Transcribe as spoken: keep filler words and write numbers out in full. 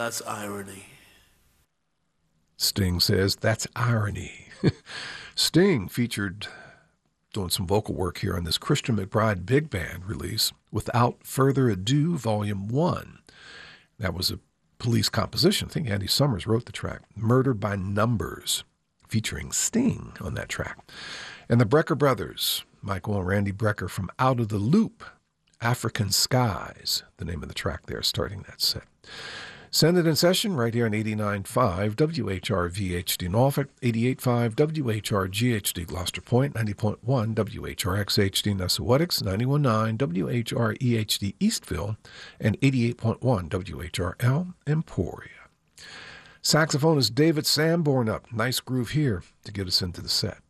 that's irony. Sting says, that's irony. Sting featured doing some vocal work here on this Christian McBride Big Band release, Without Further Ado, Volume one. That was a Police composition. I think Andy Summers wrote the track. Murder by Numbers, featuring Sting on that track. And the Brecker Brothers, Michael and Randy Brecker from Out of the Loop, African Skies, the name of the track there starting that set. Send it in session right here on eighty-nine point five W H R V H D Norfolk, eighty-eight point five W H R G H D Gloucester Point, ninety point one W H R X H D Nessawetics, ninety-one point nine W H R E H D Eastville, and eighty-eight point one W H R L Emporia. Saxophonist David Sanborn up. Nice groove here to get us into the set.